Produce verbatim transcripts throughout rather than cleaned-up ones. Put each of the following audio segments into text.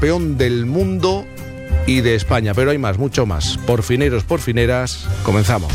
campeón del mundo y de España. Pero hay más, mucho más. Porfineros, porfineras, comenzamos.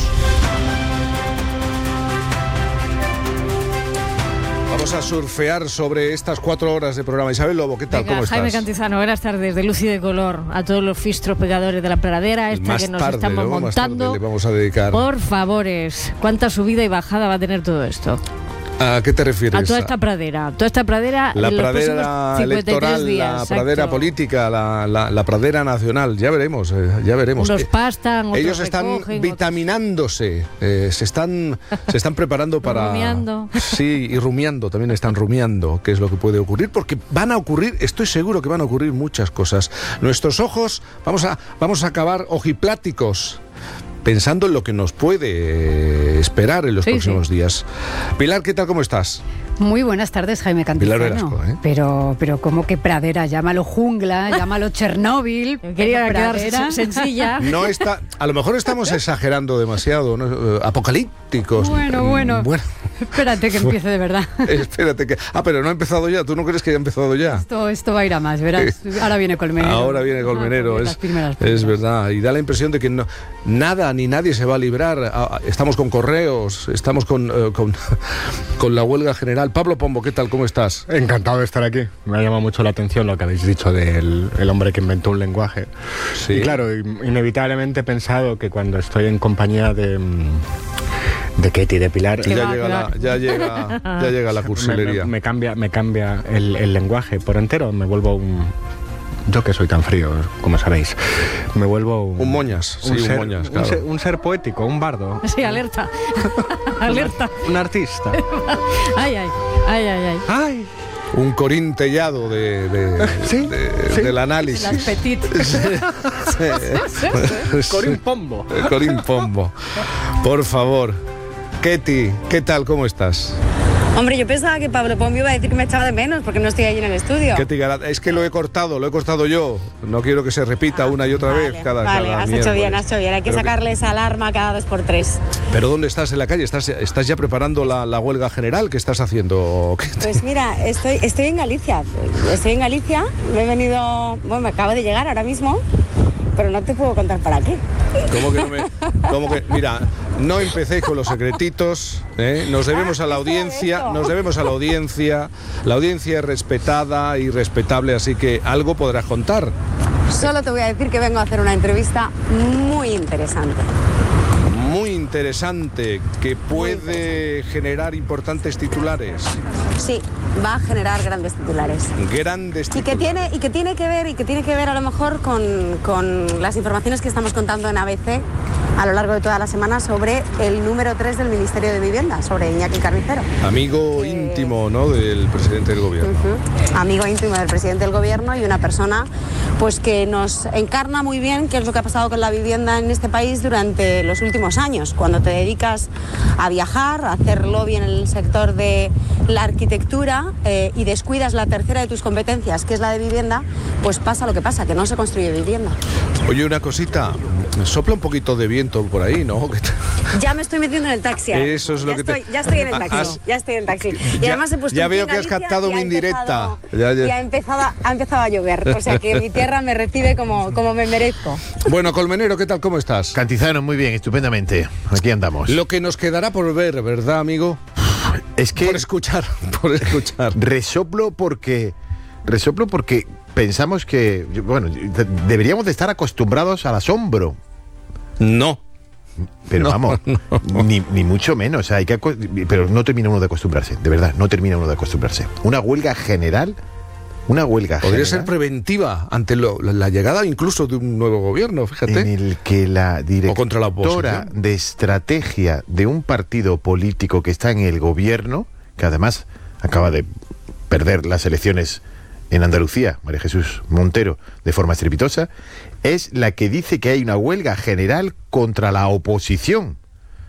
Vamos a surfear sobre estas cuatro horas de programa. Isabel Lobo, ¿qué tal? Venga, ¿Cómo estás? Jaime Cantizano, buenas tardes, de luz y de color a todos los fistros pegadores de la pradera, esta Más que nos tarde, estamos ¿no? montando. Más tarde le vamos a dedicar. Por favores, ¿cuánta subida y bajada va a tener todo esto? ¿A qué te refieres? A toda esta pradera, toda esta pradera. La en los pradera próximos cincuenta y tres electoral, días, la exacto. pradera política, la, la, la pradera nacional. Ya veremos, eh, ya veremos. Unos Eh, pastan, otros Ellos están recogen, vitaminándose, eh, se están se están preparando para... Rumiando. Sí, y rumiando, también están rumiando qué es lo que puede ocurrir, porque van a ocurrir, estoy seguro que van a ocurrir muchas cosas. Nuestros ojos, vamos a, vamos a acabar ojipláticos, pensando en lo que nos puede esperar en los sí, próximos sí. días. Pilar, ¿qué tal? ¿Cómo estás? Muy buenas tardes, Jaime Cantizano. Pilar Velasco, ¿eh? Pero, pero ¿cómo que pradera? Llámalo jungla, llámalo Chernóbil. Quería quedar pradera. sencilla. No está, a lo mejor estamos exagerando demasiado, ¿no? Apocalípticos. Bueno, bueno. Bueno, Espérate que empiece de verdad. espérate que. Ah, pero no ha empezado ya. ¿Tú no crees que ya ha empezado ya? Esto, esto va a ir a más, verás. Ahora viene Colmenero. Ahora viene Colmenero, Ah, es, las primeras, es primeras. verdad. Y da la impresión de que no, nada ni nadie se va a librar. Ah, Estamos con correos, estamos con, eh, con, con la huelga general. Pablo Pombo, ¿qué tal? ¿Cómo estás? Encantado de estar aquí. Me ha llamado mucho la atención lo que habéis dicho del el hombre que inventó un lenguaje. Sí. Y claro, inevitablemente he pensado que cuando estoy en compañía de, de Ketty, de Pilar, Que Ya va, llega, que la, va. ya, llega, ya llega la me, cursilería. me- me cambia, me cambia el, el lenguaje por entero. Me vuelvo un... Yo que soy tan frío, como sabéis, me vuelvo un... Un moñas, sí, un ser, moñas, un claro. ser- un ser poético, un bardo, Sí, alerta. Alerta. un artista. Ay, ay, ay, ay, ay. ¡Ay! Un corintellado de, de- Sí, de- sí. del Las análisis. petit. Corín Pombo. El Corín Pombo. Por favor. Ketty, ¿qué tal? ¿Cómo estás? Hombre, yo pensaba que Pablo Pombo iba a decir que me echaba de menos porque no estoy allí en el estudio. Ketty Garat, es que lo he cortado, lo he cortado yo. No quiero que se repita Ah, una y otra vale, vez cada Vale, cada has miércoles. hecho bien, has hecho bien. Hay que Pero sacarle esa alarma cada dos por tres. ¿Pero dónde estás en la calle? ¿Estás, estás ya preparando la, la huelga general? ¿Qué estás haciendo? Ketty? Pues mira, estoy, estoy en Galicia. Estoy en Galicia. Me he venido... Bueno, me acabo de llegar ahora mismo. Pero no te puedo contar para qué. ¿Cómo que no me.? ¿Cómo que.? Mira, no empecéis con los secretitos. ¿eh? Nos debemos a la Ah, eso, audiencia. eso. Nos debemos a la audiencia. La audiencia es respetada y respetable, así que algo podrás contar. Solo te voy a decir que vengo a hacer una entrevista muy interesante. Muy interesante, que puede generar importantes titulares. Sí, va a generar grandes titulares. Grandes Y que titulares. tiene, y que tiene que ver, y que tiene que ver a lo mejor con, con las informaciones que estamos contando en A B C a lo largo de toda la semana sobre el número tres del Ministerio de Vivienda, sobre Iñaki Carnicero. Amigo Eh, íntimo, ¿no?, del presidente del gobierno. Ujú. Amigo íntimo del presidente del gobierno y una persona pues que nos encarna muy bien qué es lo que ha pasado con la vivienda en este país durante los últimos años. Cuando te dedicas a viajar, a hacer lobby en el sector de la arquitectura eh, y descuidas la tercera de tus competencias, que es la de vivienda, pues pasa lo que pasa, que no se construye vivienda. Oye, una cosita, sopla un poquito de viento por ahí, ¿no? ¿Qué tal? Ya me estoy metiendo en el taxi. ahora Eso es mismo. lo ya que te- estoy, Ya estoy en el taxi. Has- Ya estoy en el taxi. Y Ya- además he puesto ya un pie veo en que has Galicia captado y mi ha indirecta. empezado- Ya, ya. Y ha empezado, a- ha empezado a llover. O sea que mi tierra me recibe como, como me merezco. Bueno, Colmenero, ¿qué tal? ¿Cómo estás? Cantizano, muy bien, estupendamente. Aquí andamos. Lo que nos quedará por ver, ¿verdad, amigo? Es que Por escuchar, por escuchar. resoplo porque resoplo porque pensamos que, bueno, de- deberíamos de estar acostumbrados al asombro. No. Pero No, vamos, Ni, ni mucho menos. O sea, hay que, aco- pero no termina uno de acostumbrarse, de verdad, no termina uno de acostumbrarse. Una huelga general, una huelga Podría general ser preventiva ante lo- la, la llegada incluso de un nuevo gobierno, fíjate. en el que la O contra la directora oposición. de estrategia de un partido político que está en el gobierno, que además acaba de perder las elecciones en Andalucía, María Jesús Montero, de forma estrepitosa, es la que dice que hay una huelga general contra la oposición.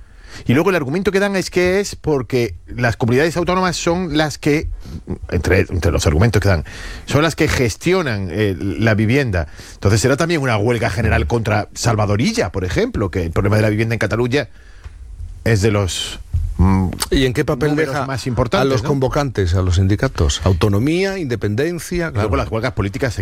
Y luego el argumento que dan es que es porque las comunidades autónomas son las que, entre, entre los argumentos que dan, son las que gestionan eh, la vivienda. Entonces será también una huelga general contra Salvadorilla, por ejemplo, que el problema de la vivienda en Cataluña es de los... mm, ¿Y en qué papel números deja más a importantes, los ¿no? convocantes, a los sindicatos? Autonomía, independencia, claro. Luego las huelgas políticas